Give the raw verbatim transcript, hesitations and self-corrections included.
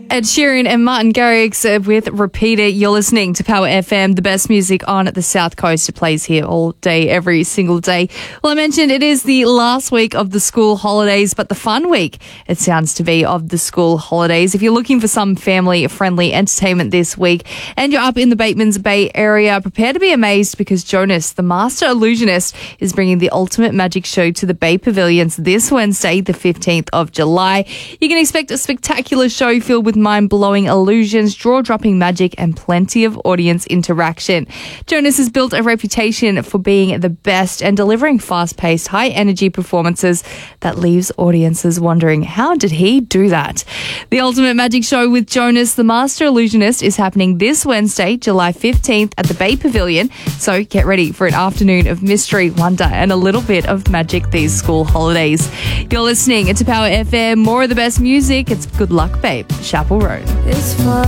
Ed Sheeran and Martin Garrix with Repeat It. You're listening to Power F M, the best music on the South Coast. It plays here all day, every single day. Well, I mentioned it is the last week of the school holidays, but the fun week, it sounds to be, of the school holidays. If you're looking for some family-friendly entertainment this week and you're up in the Batemans Bay area, prepare to be amazed because Jonas, the master illusionist, is bringing the ultimate magic show to the Bay Pavilions this Wednesday, the fifteenth of July. You can expect a spectacular show filled with mind-blowing illusions, jaw-dropping magic, and plenty of audience interaction. Jonas has built a reputation for being the best and delivering fast-paced, high-energy performances that leaves audiences wondering, how did he do that? The Ultimate Magic Show with Jonas, the Master Illusionist, is happening this Wednesday, July fifteenth at the Bay Pavilion. So get ready for an afternoon of mystery, wonder, and a little bit of magic these school holidays. You're listening to Power F M. More of the best music. It's Good Luck, Babe. Chapel Road. It's fun.